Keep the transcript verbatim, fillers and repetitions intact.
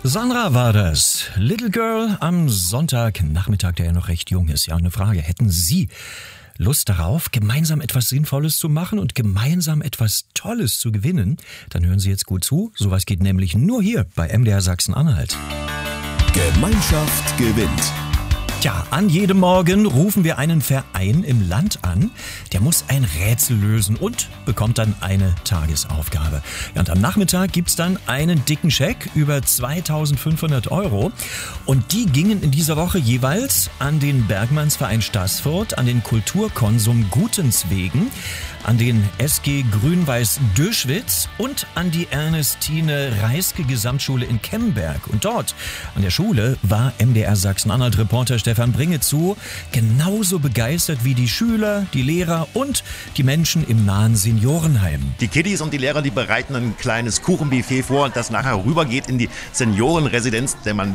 Sandra war das. Little Girl am Sonntagnachmittag, der ja noch recht jung ist. Ja, eine Frage. Hätten Sie Lust darauf, gemeinsam etwas Sinnvolles zu machen und gemeinsam etwas Tolles zu gewinnen? Dann hören Sie jetzt gut zu. Sowas geht nämlich nur hier bei M D R Sachsen-Anhalt. Gemeinschaft gewinnt. Tja, an jedem Morgen rufen wir einen Verein im Land an. Der muss ein Rätsel lösen und bekommt dann eine Tagesaufgabe. Ja, und am Nachmittag gibt's dann einen dicken Scheck über zweitausendfünfhundert Euro. Und die gingen in dieser Woche jeweils an den Bergmannsverein Staßfurt, an den Kulturkonsum Gutenswegen, an den S G Grün-Weiß Döschwitz und an die Ernestine Reiske Gesamtschule in Kemberg. Und dort an der Schule war M D R Sachsen-Anhalt-Reporter Stefan Bringezu genauso begeistert wie die Schüler, die Lehrer und die Menschen im nahen Seniorenheim. Die Kiddies und die Lehrer, die bereiten ein kleines Kuchenbuffet vor, das nachher rübergeht in die Seniorenresidenz, denn man